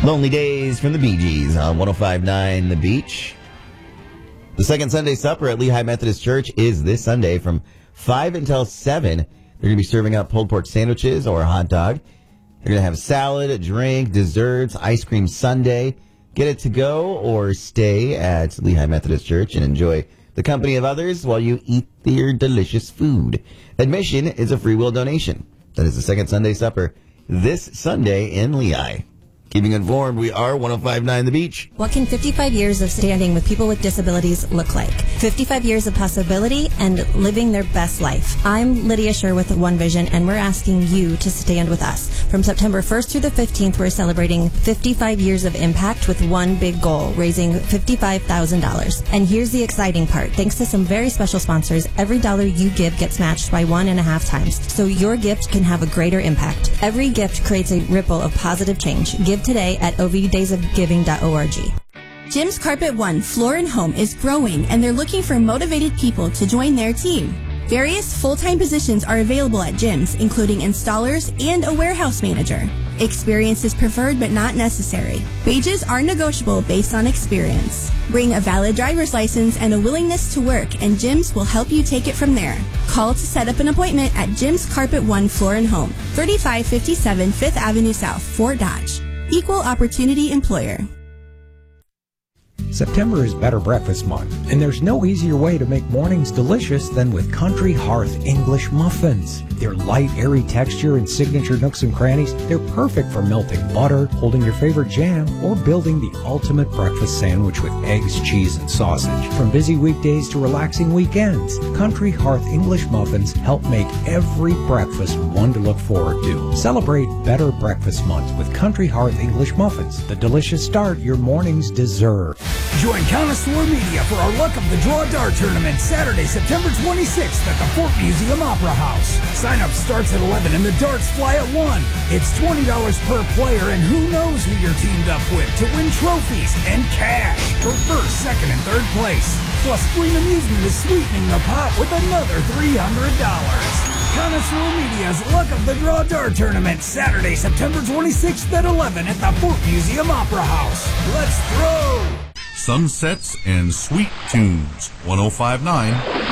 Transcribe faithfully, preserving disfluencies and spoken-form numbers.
Lonely Days from the Bee Gees on one oh five point nine The Beach. The second Sunday supper at Lehigh Methodist Church is this Sunday from five until seven. They're going to be serving up pulled pork sandwiches or a hot dog. They're going to have salad, a drink, desserts, ice cream sundae. Get it to go or stay at Lehigh Methodist Church and enjoy the company of others while you eat their delicious food. Admission is a free will donation. That is the second Sunday supper this Sunday in Lehigh. Keeping informed, we are one oh five point nine The Beach. What can fifty-five years of standing with people with disabilities look like? fifty-five years of possibility and living their best life. I'm Lydia Scher with One Vision, and we're asking you to stand with us. From September first through the fifteenth, we're celebrating fifty-five years of impact with one big goal, raising fifty-five thousand dollars. And here's the exciting part. Thanks to some very special sponsors, every dollar you give gets matched by one and a half times, so your gift can have a greater impact. Every gift creates a ripple of positive change. Give today at o v days of giving dot org. Jim's Carpet One Floor and Home is growing, and they're looking for motivated people to join their team. Various full-time positions are available at Jim's, including installers and a warehouse manager. Experience is preferred but not necessary. Wages are negotiable based on experience. Bring a valid driver's license and a willingness to work, and Jim's will help you take it from there. Call to set up an appointment at Jim's Carpet One Floor and Home, thirty-five fifty-seven Fifth Avenue South, Fort Dodge. Equal Opportunity Employer. September is Better Breakfast Month, and there's no easier way to make mornings delicious than with Country Hearth English Muffins. Their light, airy texture and signature nooks and crannies, they're perfect for melting butter, holding your favorite jam, or building the ultimate breakfast sandwich with eggs, cheese, and sausage. From busy weekdays to relaxing weekends, Country Hearth English Muffins help make every breakfast one to look forward to. Celebrate Better Breakfast Month with Country Hearth English Muffins, the delicious start your mornings deserve. Join Connoisseur Media for our Luck of the Draw Dart Tournament Saturday, September twenty-sixth at the Fort Museum Opera House. Sign up starts at eleven and the darts fly at one. It's twenty dollars per player, and who knows who you're teamed up with to win trophies and cash for first, second, and third place. Plus, Green Amusement is sweetening the pot with another three hundred dollars. Connoisseur Media's Luck of the Draw Dart Tournament Saturday, September twenty-sixth at eleven at the Fort Museum Opera House. Let's throw! Sunsets and Sweet Tunes, one oh five point nine